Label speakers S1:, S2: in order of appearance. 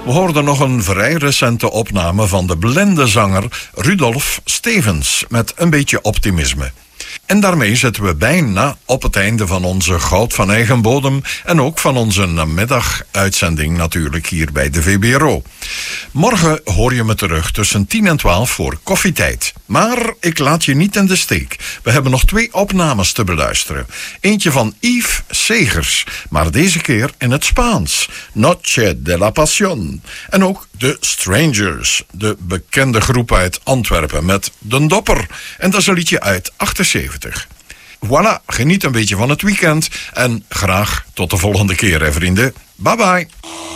S1: We hoorden nog een vrij recente opname van de blinde zanger Rudolf Stevens met een beetje optimisme. En daarmee zitten we bijna op het einde van onze Goud van Eigen Bodem en ook van onze namiddaguitzending natuurlijk hier bij de VBRO. Morgen hoor je me terug tussen 10 en 12 voor koffietijd. Maar ik laat je niet in de steek. We hebben nog 2 opnames te beluisteren. Eentje van Yves Segers, maar deze keer in het Spaans. Noche de la Pasión. En ook The Strangers, de bekende groep uit Antwerpen met Den Dopper. En dat is een liedje uit 78. Voilà, geniet een beetje van het weekend en graag tot de volgende keer, hè vrienden. Bye bye.